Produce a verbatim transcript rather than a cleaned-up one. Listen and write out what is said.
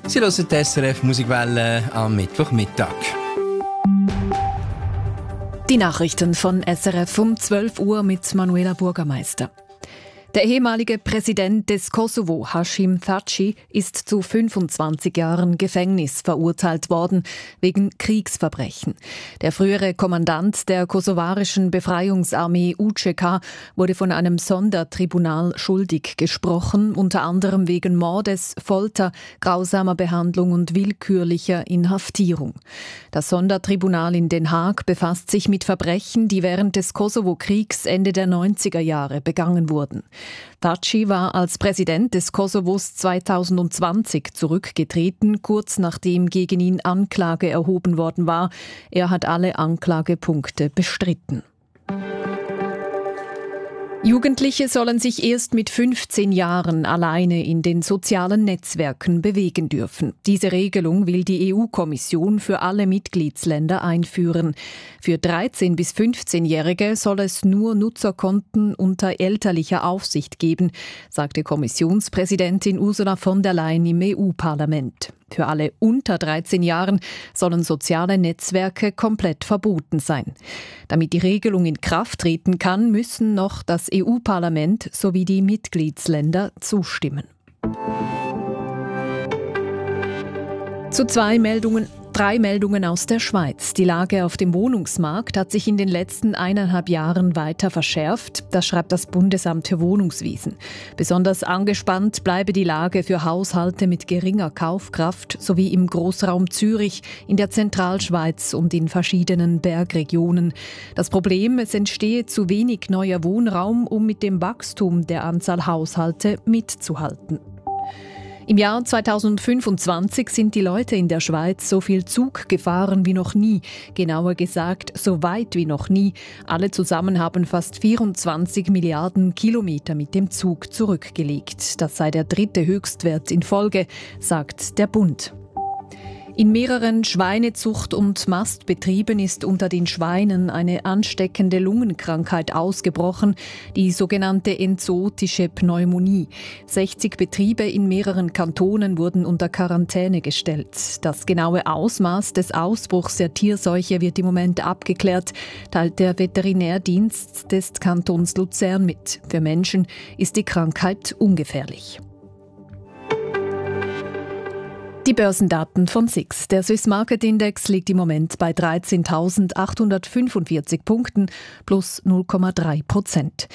Sie hören die S R F Musikwelle am Mittwochmittag. Die Nachrichten von S R F um zwölf Uhr mit Manuela Bürgermeister. Der ehemalige Präsident des Kosovo, Hashim Thaçi, ist zu fünfundzwanzig Jahren Gefängnis verurteilt worden wegen Kriegsverbrechen. Der frühere Kommandant der kosovarischen Befreiungsarmee U C K wurde von einem Sondertribunal schuldig gesprochen, unter anderem wegen Mordes, Folter, grausamer Behandlung und willkürlicher Inhaftierung. Das Sondertribunal in Den Haag befasst sich mit Verbrechen, die während des Kosovo-Kriegs Ende der neunziger Jahre begangen wurden. Thaçi war als Präsident des Kosovos zweitausendzwanzig zurückgetreten, kurz nachdem gegen ihn Anklage erhoben worden war. Er hat alle Anklagepunkte bestritten. Jugendliche sollen sich erst mit fünfzehn Jahren alleine in den sozialen Netzwerken bewegen dürfen. Diese Regelung will die E U-Kommission für alle Mitgliedsländer einführen. Für dreizehn- bis fünfzehnjährige soll es nur Nutzerkonten unter elterlicher Aufsicht geben, sagte Kommissionspräsidentin Ursula von der Leyen im E U-Parlament. Für alle unter dreizehn Jahren sollen soziale Netzwerke komplett verboten sein. Damit die Regelung in Kraft treten kann, müssen noch das E U-Parlament sowie die Mitgliedsländer zustimmen. Zu zwei Meldungen. Drei Meldungen aus der Schweiz. Die Lage auf dem Wohnungsmarkt hat sich in den letzten eineinhalb Jahren weiter verschärft. Das schreibt das Bundesamt für Wohnungswesen. Besonders angespannt bleibe die Lage für Haushalte mit geringer Kaufkraft sowie im Großraum Zürich, in der Zentralschweiz und in verschiedenen Bergregionen. Das Problem, es entstehe zu wenig neuer Wohnraum, um mit dem Wachstum der Anzahl Haushalte mitzuhalten. Im Jahr zweitausendfünfundzwanzig sind die Leute in der Schweiz so viel Zug gefahren wie noch nie, genauer gesagt so weit wie noch nie. Alle zusammen haben fast vierundzwanzig Milliarden Kilometer mit dem Zug zurückgelegt. Das sei der dritte Höchstwert in Folge, sagt der Bund. In mehreren Schweinezucht- und Mastbetrieben ist unter den Schweinen eine ansteckende Lungenkrankheit ausgebrochen, die sogenannte enzootische Pneumonie. sechzig Betriebe in mehreren Kantonen wurden unter Quarantäne gestellt. Das genaue Ausmaß des Ausbruchs der Tierseuche wird im Moment abgeklärt, teilt der Veterinärdienst des Kantons Luzern mit. Für Menschen ist die Krankheit ungefährlich. Die Börsendaten von S I X. Der Swiss Market Index liegt im Moment bei dreizehntausendachthundertfünfundvierzig Punkten plus null Komma drei Prozent.